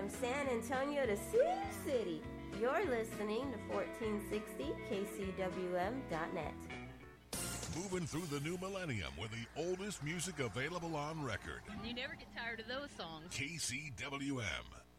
from San Antonio to Sioux City. You're listening to 1460kcwm.net. Moving through the new millennium with the oldest music available on record. You never get tired of those songs. KCWM.